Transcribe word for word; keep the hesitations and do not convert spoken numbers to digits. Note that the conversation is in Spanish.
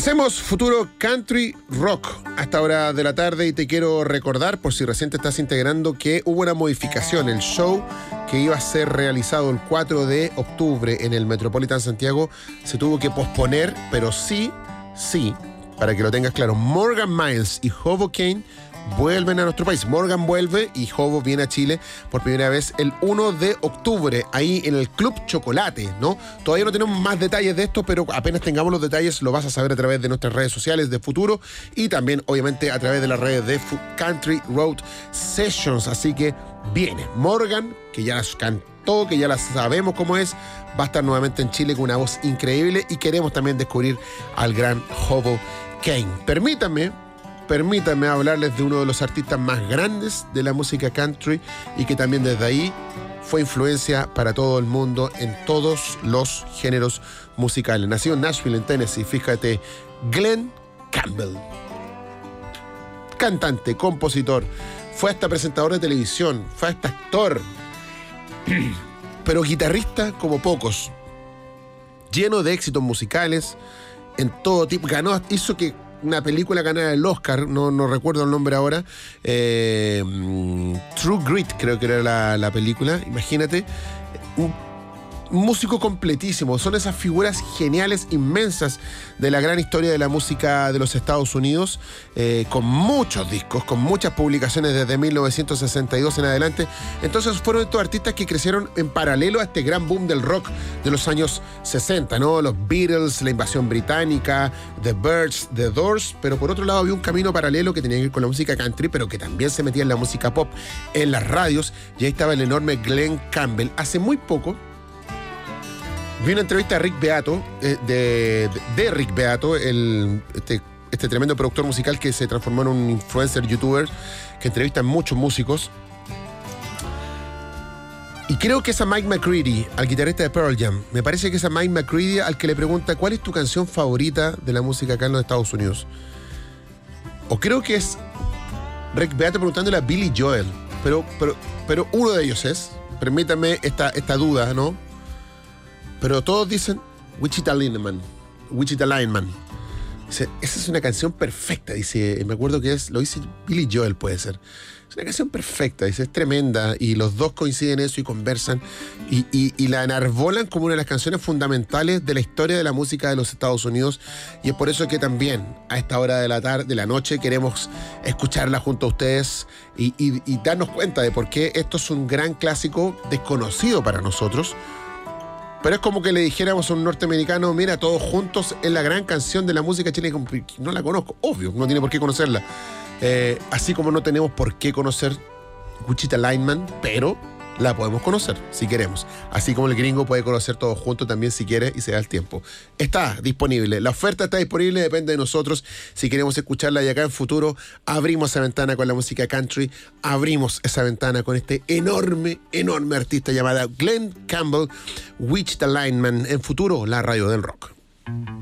Hacemos Futuro Country Rock a esta hora de la tarde y te quiero recordar, por si recién te estás integrando, que hubo una modificación. El show que iba a ser realizado el cuatro de octubre en el Metropolitan Santiago se tuvo que posponer, pero sí, sí, para que lo tengas claro, Morgan Miles y Hobo Kane vuelven a nuestro país. Morgan vuelve y Hobo viene a Chile por primera vez el uno de octubre, ahí en el Club Chocolate, ¿no? Todavía no tenemos más detalles de esto, pero apenas tengamos los detalles lo vas a saber a través de nuestras redes sociales de Futuro y también, obviamente, a través de las redes de Country Road Sessions. Así que viene Morgan, que ya las cantó, que ya la sabemos cómo es, va a estar nuevamente en Chile con una voz increíble y queremos también descubrir al gran Hobo Kane. Permítanme Permítanme hablarles de uno de los artistas más grandes de la música country y que también desde ahí fue influencia para todo el mundo en todos los géneros musicales. Nació en Nashville, en Tennessee, fíjate, Glen Campbell. Cantante, compositor, fue hasta presentador de televisión, fue hasta actor, pero guitarrista como pocos, lleno de éxitos musicales en todo tipo. Ganó, hizo que una película ganara el Oscar, no, no recuerdo el nombre ahora, eh, True Grit creo que era la, la película, imagínate, un músico completísimo, son esas figuras geniales, inmensas de la gran historia de la música de los Estados Unidos, eh, con muchos discos, con muchas publicaciones desde mil novecientos sesenta y dos en adelante. Entonces fueron estos artistas que crecieron en paralelo a este gran boom del rock de los años sesenta, ¿no? Los Beatles, la invasión británica, The Byrds, The Doors, pero por otro lado había un camino paralelo que tenía que ver con la música country, pero que también se metía en la música pop, en las radios, y ahí estaba el enorme Glen Campbell. Hace muy poco vi una entrevista a Rick Beato, eh, de, de Rick Beato, el, este, este tremendo productor musical que se transformó en un influencer youtuber que entrevista a muchos músicos. Y creo que es a Mike McCready, al guitarrista de Pearl Jam. Me parece que es a Mike McCready al que le pregunta ¿cuál es tu canción favorita de la música acá en los Estados Unidos? O creo que es Rick Beato preguntándole a Billy Joel. Pero, pero, pero uno de ellos es, permítame esta, esta duda, ¿no? Pero todos dicen Wichita Lineman, Wichita Lineman. Dice, esa es una canción perfecta, dice, me acuerdo que es, lo dice Billy Joel, puede ser. Es una canción perfecta, dice, es tremenda, y los dos coinciden en eso y conversan, y, y, y la enarbolan como una de las canciones fundamentales de la historia de la música de los Estados Unidos, y es por eso que también, a esta hora de la tarde, de la noche, queremos escucharla junto a ustedes y, y, y darnos cuenta de por qué esto es un gran clásico desconocido para nosotros. Pero es como que le dijéramos a un norteamericano, mira, todos juntos en la gran canción de la música chilena, no la conozco, obvio, no tiene por qué conocerla. Eh, así como no tenemos por qué conocer Wichita Lineman, pero la podemos conocer si queremos. Así como el gringo puede conocer todos juntos también si quiere y se da el tiempo. Está disponible, la oferta está disponible, depende de nosotros. Si queremos escucharla y acá en Futuro, abrimos esa ventana con la música country, abrimos esa ventana con este enorme, enorme artista llamada Glen Campbell, Wichita Lineman, en Futuro, la radio del rock.